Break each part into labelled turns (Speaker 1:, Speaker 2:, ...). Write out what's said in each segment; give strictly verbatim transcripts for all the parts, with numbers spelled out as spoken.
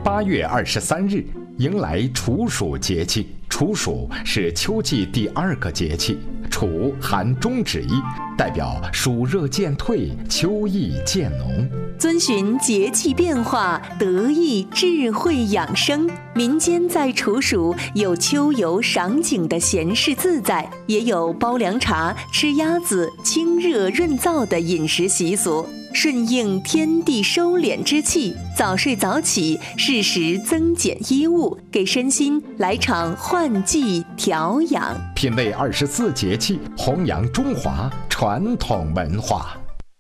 Speaker 1: 八月二十三日迎来处暑节气。处暑是秋季第二个节气，处含中指意，代表暑热渐退，秋意渐浓。
Speaker 2: 遵循节气变化，得益智慧养生。民间在处暑有秋游赏景的闲适自在，也有煲凉茶、吃鸭子、清热润燥的饮食习俗。顺应天地收敛之气，早睡早起，适时增减衣物，给身心来场换季调养。
Speaker 1: 品味二十四节气，弘扬中华传统文化。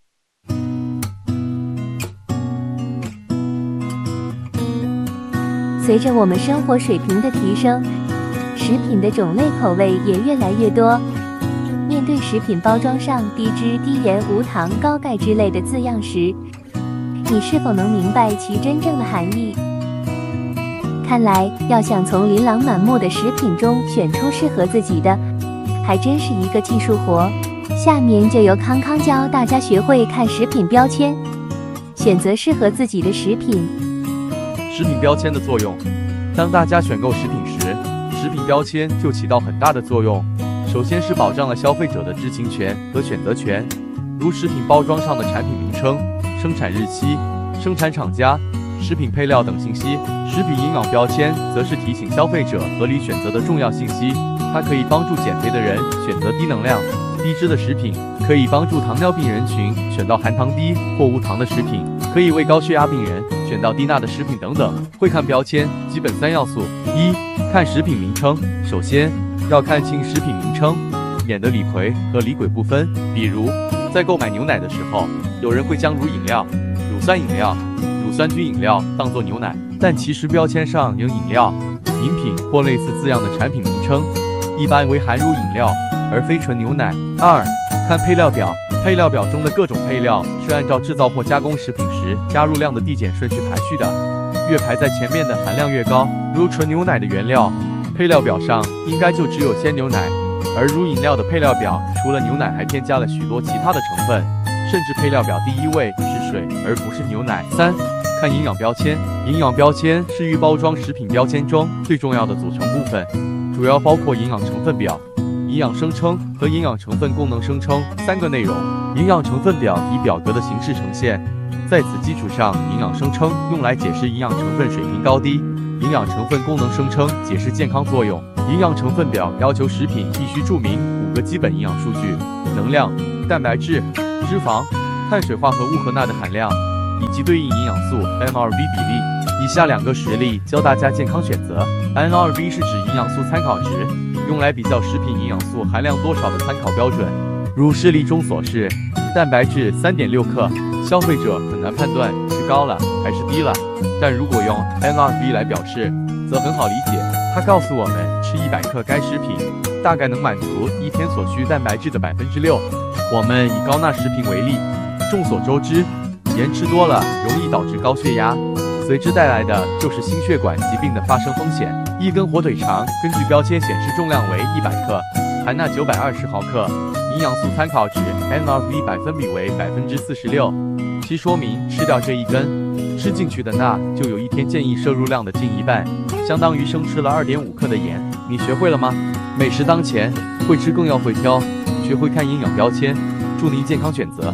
Speaker 3: 随着我们生活水平的提升，食品的种类口味也越来越多。面对食品包装上低脂、低盐、无糖、高钙之类的字样时，你是否能明白其真正的含义？看来，要想从琳琅满目的食品中选出适合自己的，还真是一个技术活。下面就由康康教大家学会看食品标签，选择适合自己的食品。
Speaker 4: 食品标签的作用，当大家选购食品时，食品标签就起到很大的作用。首先是保障了消费者的知情权和选择权，如食品包装上的产品名称、生产日期、生产厂家、食品配料等信息。食品营养标签则是提醒消费者合理选择的重要信息，它可以帮助减肥的人选择低能量、低脂的食品，可以帮助糖尿病人群选到含糖低或无糖的食品，可以为高血压病人选到低钠的食品等等。会看标签基本三要素：一、看食品名称，首先要看清食品名称，免得李逵和李鬼不分。比如，在购买牛奶的时候，有人会将乳饮料、乳酸饮料、乳酸菌饮料当作牛奶，但其实标签上有饮料、饮品或类似字样的产品名称，一般为含乳饮料，而非纯牛奶。二、看配料表，配料表中的各种配料是按照制造或加工食品时加入量的递减顺序排序的，越排在前面的含量越高。如纯牛奶的原料，配料表上应该就只有鲜牛奶，而乳饮料的配料表除了牛奶还添加了许多其他的成分，甚至配料表第一位是水而不是牛奶。三、看营养标签，营养标签是预包装食品标签中最重要的组成部分，主要包括营养成分表、营养声称和营养成分功能声称三个内容。营养成分表以表格的形式呈现，在此基础上，营养声称用来解释营养成分水平高低，营养成分功能声称解释健康作用。营养成分表要求食品必须注明五个基本营养数据：能量、蛋白质、脂肪、碳水化合物和钠的含量，以及对应营养素 N R V 比例。以下两个实例教大家健康选择。N R V 是指营养素参考值，用来比较食品营养素含量多少的参考标准。如示例中所示，蛋白质 三点六克，消费者很难判断是高了还是低了，但如果用 N R V 来表示，则很好理解。它告诉我们，吃一百克该食品大概能满足一天所需蛋白质的百分之六。我们以高钠食品为例，众所周知，盐吃多了容易导致高血压，随之带来的就是心血管疾病的发生风险。一根火腿肠根据标签显示重量为一百克，含钠九百二十毫克，营养素参考值 N R V 百分比为百分之四十六，其说明吃掉这一根，吃进去的钠就有一天建议摄入量的近一半，相当于生吃了二点五克的盐。你学会了吗？美食当前，会吃更要会挑，学会看营养标签，祝您健康选择。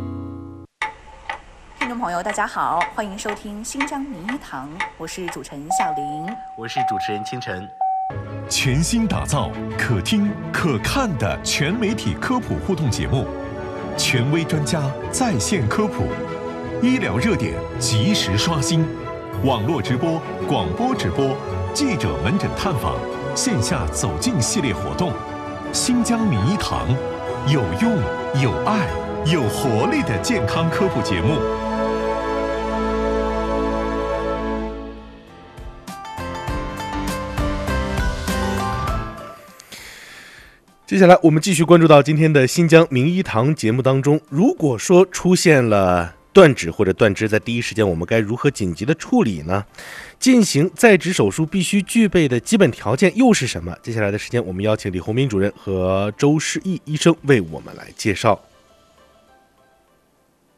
Speaker 5: 听众朋友大家好，欢迎收听新疆名医堂，我是主持人小玲，
Speaker 6: 我是主持人清晨。
Speaker 7: 全新打造可听可看的全媒体科普互动节目，权威专家在线科普，医疗热点及时刷新，网络直播、广播直播、记者门诊探访、线下走进系列活动。新疆名医堂，有用、有爱、有活力的健康科普节目。
Speaker 8: 接下来我们继续关注到今天的新疆名医堂节目当中，如果说出现了断指或者断肢，在第一时间我们该如何紧急的处理呢？进行在职手术必须具备的基本条件又是什么？接下来的时间我们邀请李洪斌主任和周世义医生为我们来介绍。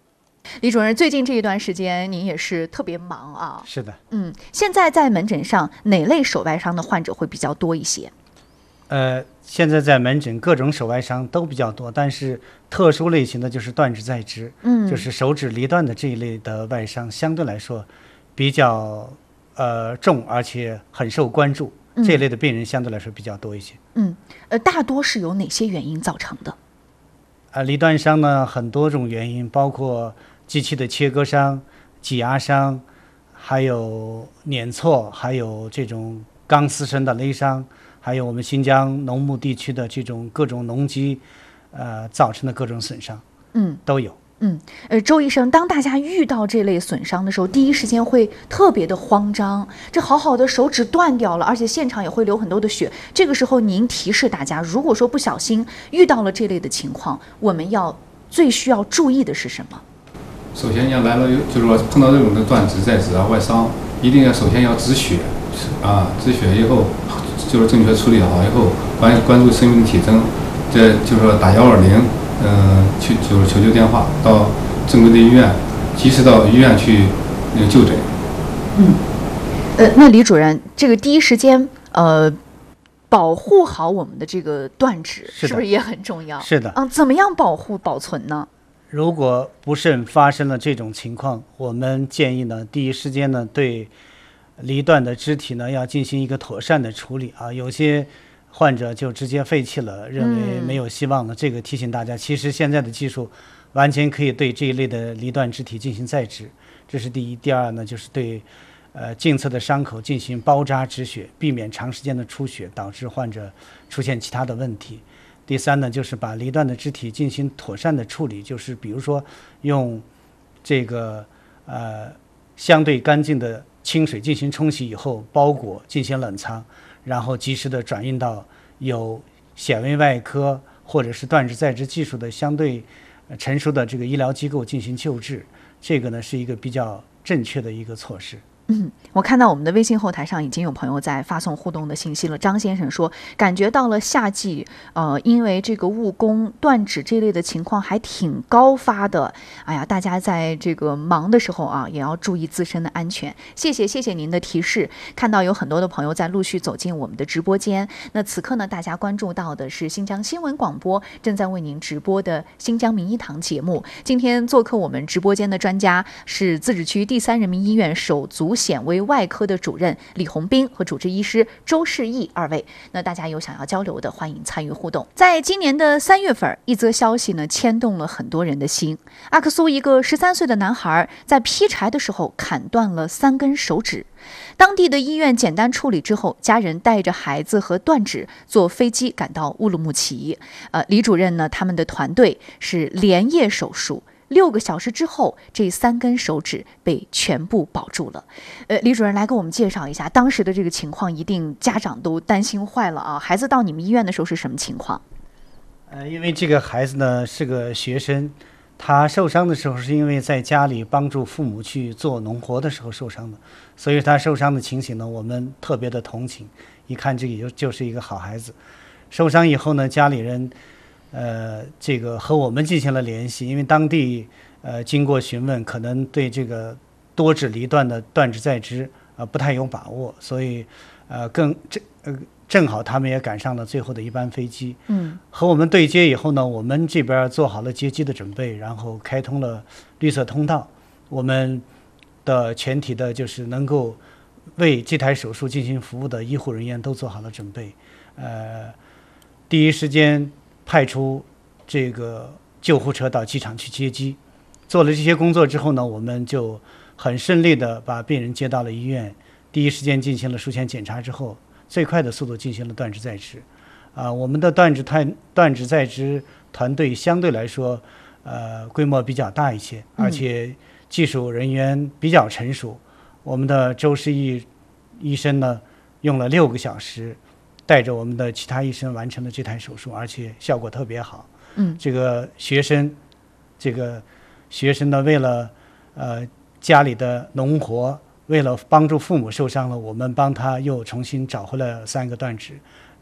Speaker 5: 李主任，最近这一段时间您也是特别忙啊。
Speaker 6: 是的。
Speaker 5: 嗯，现在在门诊上哪类手外伤的患者会比较多一些？
Speaker 6: 呃，现在在门诊各种手外伤都比较多，但是特殊类型的就是断指在肢，嗯，就是手指离断的这一类的外伤，相对来说比较呃重，而且很受关注。嗯、这一类的病人相对来说比较多一些。
Speaker 5: 嗯，呃，大多是由哪些原因造成的？
Speaker 6: 呃，离断伤呢，很多种原因，包括机器的切割伤、挤压伤，还有碾挫，还有这种钢丝绳的勒伤，还有我们新疆农牧地区的这种各种农机，呃造成的各种损伤，
Speaker 5: 嗯，
Speaker 6: 都有。
Speaker 5: 嗯，呃，周医生，当大家遇到这类损伤的时候，第一时间会特别的慌张，这好好的手指断掉了，而且现场也会流很多的血。这个时候，您提示大家，如果说不小心遇到了这类的情况，我们要最需要注意的是什么？
Speaker 9: 首先要来了，就是说碰到这种的断指、在指啊、外伤，一定要首先要止血啊，止血以后就是正确处理好以后，关关注生命体征，这就是说打幺二零。嗯，去就是求救电话，到正规的医院，及时到医院去那个就诊。
Speaker 5: 嗯，呃，那李主任，这个第一时间呃，保护好我们的这个断指，是不是也很重要？
Speaker 6: 是的。
Speaker 5: 嗯、呃，怎么样保护保存呢？
Speaker 6: 如果不慎发生了这种情况，我们建议呢，第一时间呢，对离断的肢体呢，要进行一个妥善的处理啊，有些患者就直接废弃了，认为没有希望了。嗯、这个提醒大家，其实现在的技术完全可以对这一类的离断肢体进行再植，这是第一。第二呢，就是对呃近侧的伤口进行包扎止血，避免长时间的出血，导致患者出现其他的问题。第三呢，就是把离断的肢体进行妥善的处理，就是比如说用这个呃相对干净的清水进行冲洗以后，包裹进行冷藏。然后及时的转运到有显微外科或者是断指再植技术的相对成熟的这个医疗机构进行救治，这个呢是一个比较正确的一个措施。
Speaker 5: 嗯，我看到我们的微信后台上已经有朋友在发送互动的信息了。张先生说，感觉到了夏季，呃，因为这个误工断指这类的情况还挺高发的。哎呀，大家在这个忙的时候啊，也要注意自身的安全。谢谢，谢谢您的提示。看到有很多的朋友在陆续走进我们的直播间。那此刻呢，大家关注到的是新疆新闻广播正在为您直播的新疆名医堂节目。今天做客我们直播间的专家是自治区第三人民医院手足显微外科的主任李红斌和主治医师周世义二位。那大家有想要交流的，欢迎参与互动。在今年的三月份，一则消息呢牵动了很多人的心。阿克苏一个十三岁的男孩在劈柴的时候砍断了三根手指，当地的医院简单处理之后，家人带着孩子和断指坐飞机赶到乌鲁木齐。呃，李主任呢，他们的团队是连夜手术。六个小时之后，这三根手指被全部保住了。呃，李主任来给我们介绍一下当时的这个情况，一定家长都担心坏了啊！孩子到你们医院的时候是什么情况？
Speaker 6: 呃，因为这个孩子呢是个学生，他受伤的时候是因为在家里帮助父母去做农活的时候受伤的，所以他受伤的情形呢，我们特别的同情。一看这个就就是一个好孩子，受伤以后呢，家里人。呃，这个和我们进行了联系，因为当地呃经过询问，可能对这个多指离断的断指再植呃不太有把握，所以呃更正呃正好他们也赶上了最后的一班飞机，嗯，和我们对接以后呢，我们这边做好了接机的准备，然后开通了绿色通道，我们的全体的就是能够为这台手术进行服务的医护人员都做好了准备，呃，第一时间。派出这个救护车到机场去接机，做了这些工作之后呢，我们就很顺利的把病人接到了医院，第一时间进行了术前检查之后，最快的速度进行了断指再植。啊，我们的断指断断指再植团队相对来说，呃，规模比较大一些，而且技术人员比较成熟。我们的周世义医生呢，用了六个小时。带着我们的其他医生完成了这台手术，而且效果特别好。嗯，这个学生，这个学生呢，为了呃家里的农活，为了帮助父母受伤了，我们帮他又重新找回了三个断指。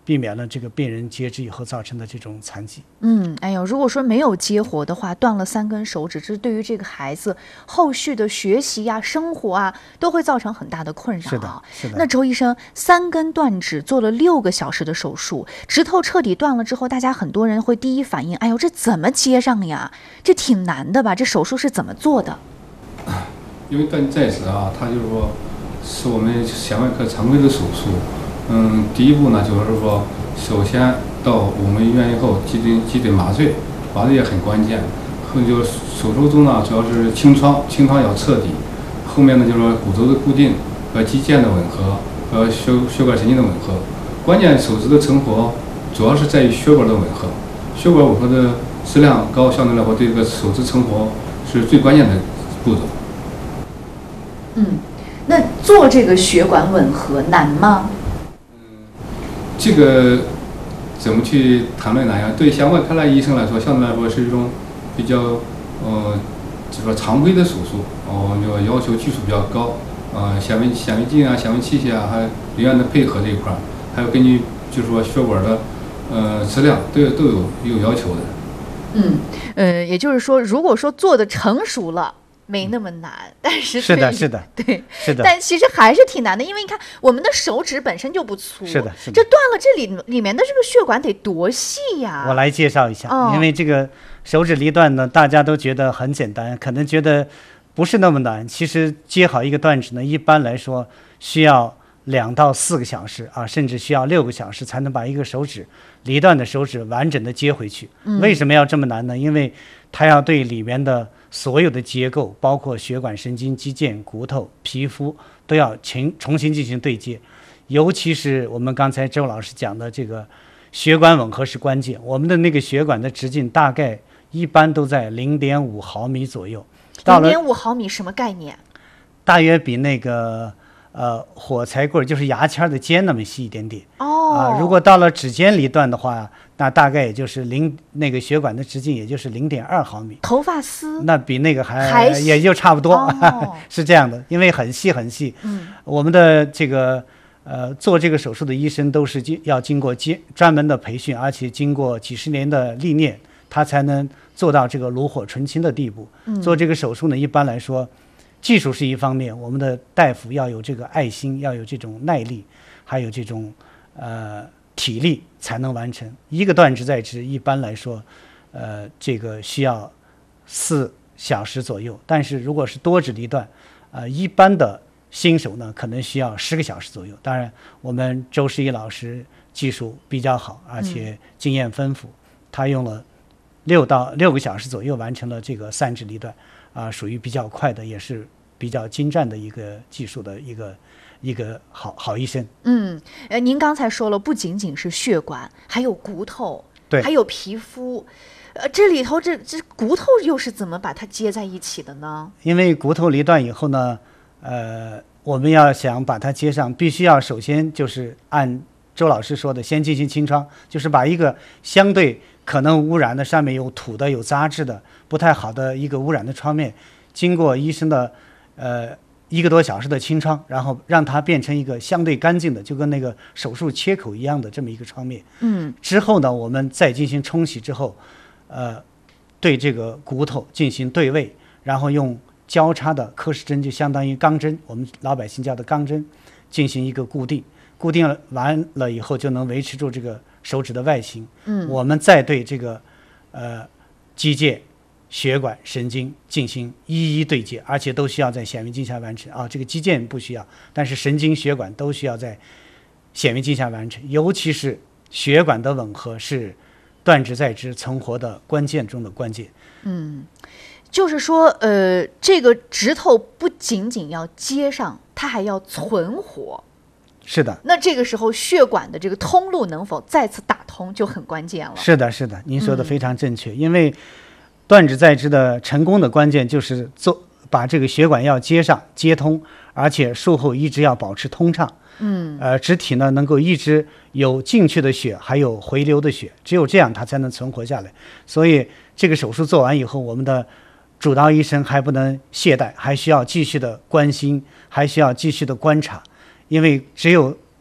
Speaker 6: 避免了这个病人截肢以后造成的这种残疾。
Speaker 5: 嗯，哎呦，如果说没有接活的话，断了三根手指，这对于这个孩子后续的学习呀、生活啊，都会造成很大的困扰。
Speaker 6: 是的，是的。
Speaker 5: 那周医生，三根断指做了六个小时的手术，指头彻底断了之后，大家很多人会第一反应，哎呦，这怎么接上呀？这挺难的吧？这手术是怎么做的？
Speaker 9: 因为断再指啊，它就是说是我们显外科常规的手术。嗯，第一步呢，就是说，首先到我们医院以后，基得基得麻醉，麻醉也很关键。后就是手术中呢，主要是清创，清创要彻底。后面呢，就是说骨头的固定和肌腱的吻合，和血血管神经的吻合。关键手指的成活主要是在于血管的吻合，血管吻合的质量高，相对来说对这个手指成活是最关键的步骤。
Speaker 5: 嗯，那做这个血管吻合难吗？
Speaker 9: 这个怎么去谈论呢？对像外科的医生来说，相对来说是一种比较呃，就说常规的手术，哦，要要求技术比较高，呃，显微显微镜啊、显微器械啊，还有医院的配合这一块儿，还有根据就是说血管的呃质量都有都有有要求的。
Speaker 5: 嗯，呃，也就是说，如果说做的成熟了。没那么难，但是
Speaker 6: 是的，是的，
Speaker 5: 对，
Speaker 6: 是的，
Speaker 5: 但其实还是挺难的，因为你看我们的手指本身就不粗，
Speaker 6: 是的，是的，
Speaker 5: 这断了这里里面的这个血管得多细呀！
Speaker 6: 我来介绍一下，
Speaker 5: 哦、
Speaker 6: 因为这个手指离断呢，大家都觉得很简单，可能觉得不是那么难。其实接好一个断指呢，一般来说需要两到四个小时啊，甚至需要六个小时才能把一个手指离断的手指完整的接回去。
Speaker 5: 嗯、
Speaker 6: 为什么要这么难呢？因为它要对里面的所有的结构，包括血管、神经、肌腱、骨头、皮肤，都要重重新进行对接。尤其是我们刚才周老师讲的这个血管吻合是关键。我们的那个血管的直径大概一般都在零点五毫米左右。
Speaker 5: 零点五毫米什么概念？
Speaker 6: 大约比那个呃火柴棍，就是牙签的尖那么细一点点。
Speaker 5: 哦。
Speaker 6: 啊，如果到了指尖离断的话，那大概也就是零那个血管的直径也就是零点二毫米。
Speaker 5: 头发丝
Speaker 6: 那比那个还
Speaker 5: 还
Speaker 6: 也就差不多，
Speaker 5: 哦、
Speaker 6: 是这样的，因为很细很细。
Speaker 5: 嗯，
Speaker 6: 我们的这个呃做这个手术的医生都是经要经过经专门的培训，而且经过几十年的历练，他才能做到这个炉火纯青的地步。
Speaker 5: 嗯、
Speaker 6: 做这个手术呢，一般来说，技术是一方面，我们的大夫要有这个爱心，要有这种耐力，还有这种呃。体力才能完成一个断指再指，一般来说，呃，这个需要四小时左右。但是如果是多指离断，呃，一般的新手呢，可能需要十个小时左右。当然，我们周世一老师技术比较好，而且经验丰富，嗯、他用了六到六个小时左右完成了这个三指离断，啊、呃，属于比较快的，也是比较精湛的一个技术的一个。一个好好医生。
Speaker 5: 嗯，呃，您刚才说了，不仅仅是血管，还有骨头，
Speaker 6: 对，
Speaker 5: 还有皮肤，呃，这里头这这骨头又是怎么把它接在一起的呢？
Speaker 6: 因为骨头离断以后呢，呃，我们要想把它接上，必须要首先就是按周老师说的，先进行清创，就是把一个相对可能污染的、上面有土的、有杂质的、不太好的一个污染的创面，经过医生的呃。一个多小时的清创，然后让它变成一个相对干净的，就跟那个手术切口一样的这么一个创面。
Speaker 5: 嗯，
Speaker 6: 之后呢，我们再进行冲洗之后，呃，对这个骨头进行对位，然后用交叉的刻蚀针，就相当于钢针，我们老百姓叫的钢针，进行一个固定。固定了完了以后，就能维持住这个手指的外形。
Speaker 5: 嗯，
Speaker 6: 我们再对这个呃肌腱。血管、神经进行一一对接，而且都需要在显微镜下完成啊。这个肌腱不需要，但是神经、血管都需要在显微镜下完成。尤其是血管的吻合是断指再指成活的关键中的关键。
Speaker 5: 嗯，就是说，呃，这个指头不仅仅要接上，它还要存活。
Speaker 6: 是的。
Speaker 5: 那这个时候，血管的这个通路能否再次打通就很关键了。
Speaker 6: 是的，是的，您说的非常正确，嗯、因为。断指再指的成功的关键就是做把这个血管要接上接通，而且术后一直要保持通畅。
Speaker 5: 嗯，
Speaker 6: 呃，肢体呢能够一直有进去的血，还有回流的血，只有这样它才能存活下来。所以这个手术做完以后，我们的主刀医生还不能懈怠，还需要继续的关心，还需要继续的观察，因为只有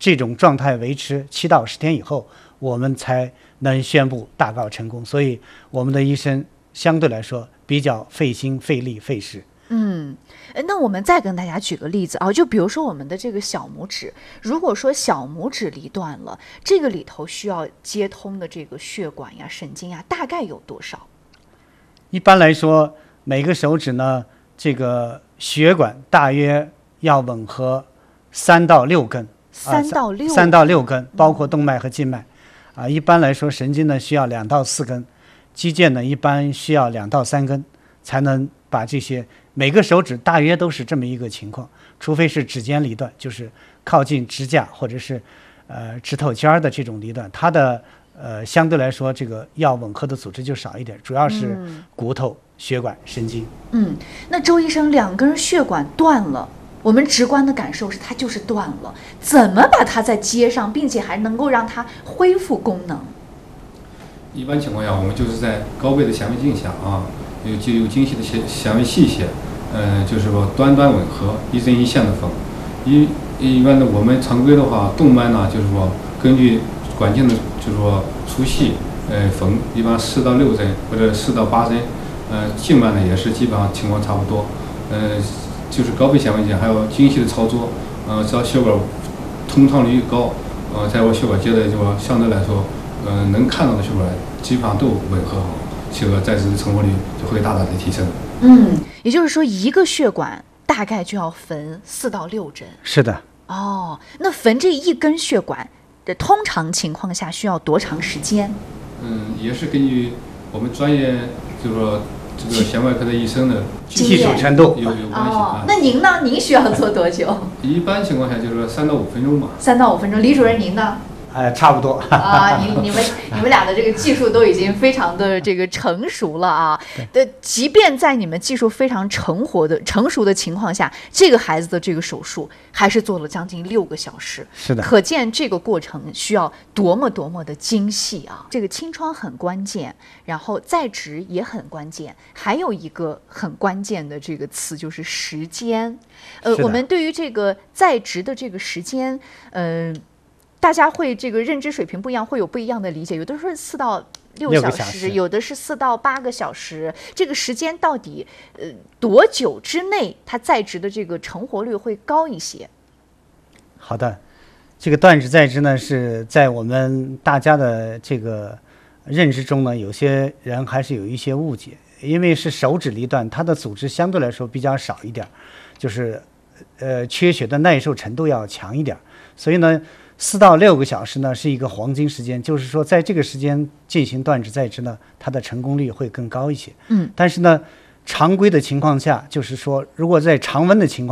Speaker 6: 这种状态维持七到十天以后，我们才能宣布大告成功。所以我们的医生相对来说比较费心费力费时。
Speaker 5: 嗯，那我们再跟大家举个例子啊，就比如说我们的这个小拇指，如果说小拇指离断了，这个里头需要接通的这个血管呀、神经呀，大概有多少？
Speaker 6: 一般来说，每个手指呢，这个血管大约要吻合三到六根，
Speaker 5: 三到六
Speaker 6: 三到六根，包括动脉和静脉。啊，一般来说，神经呢需要两到四根，肌腱呢一般需要两到三根，才能把这些。每个手指大约都是这么一个情况，除非是指尖离断，就是靠近指甲或者是呃指头尖儿的这种离断，它的呃相对来说这个要吻合的组织就少一点，主要是骨头、血管、神经。
Speaker 5: 嗯，那周医生，两根血管断了，我们直观的感受是它就是断了，怎么把它再接上，并且还能够让它恢复功能？
Speaker 9: 一般情况下，我们就是在高倍的显微镜下啊。有就有精细的显显微器械，呃，就是说端端吻合，一针一线的缝。一一般的我们常规的话，动脉呢，就是说根据管径的，就是说粗细，呃，缝一般四到六针或者四到八针。呃，静脉呢也是基本上情况差不多。呃，就是高倍显微镜还有精细的操作，呃，只要血管通畅率高，呃，在我血管接的就相对来说，呃，能看到的血管基本上都吻合好。这个在职的成活率就会大大的提升。
Speaker 5: 嗯，也就是说，一个血管大概就要缝四到六针。
Speaker 6: 是的。
Speaker 5: 哦，那缝这一根血管的通常情况下需要多长时间？
Speaker 9: 嗯，也是根据我们专业，就是说这个显外科的医生的
Speaker 6: 技术程度
Speaker 9: 有有关系。
Speaker 5: 哦，那您呢？您需要做多久？
Speaker 9: 一般情况下就是说三到五分钟吧。
Speaker 5: 三到五分钟，李主任您呢？
Speaker 6: 哎，差不多
Speaker 5: 啊，你你们你们俩的这个技术都已经非常的这个成熟了啊。对，即便在你们技术非常成活的成熟的情况下，这个孩子的这个手术还是做了将近六个小时。
Speaker 6: 是的，
Speaker 5: 可见这个过程需要多么多么的精细啊！这个清创很关键，然后在职也很关键，还有一个很关键的这个词就是时间。呃，我们对于这个在职的这个时间，嗯、呃。大家会这个认知水平不一样，会有不一样的理解。有的是四到六小时，
Speaker 6: 小时
Speaker 5: 有的是四到八个小时。这个时间到底呃多久之内，他在职的这个成活率会高一些？
Speaker 6: 好的，这个断指在职呢，是在我们大家的这个认知中呢，有些人还是有一些误解，因为是手指离断，它的组织相对来说比较少一点，就是呃缺血的耐受程度要强一点，所以呢。四到六个小时呢是一个黄金时间，就是说在这个时间进行断指在职呢，它的成功率会更高一些。
Speaker 5: 嗯，
Speaker 6: 但是呢，常规的情况下，就是说如果在常温的情况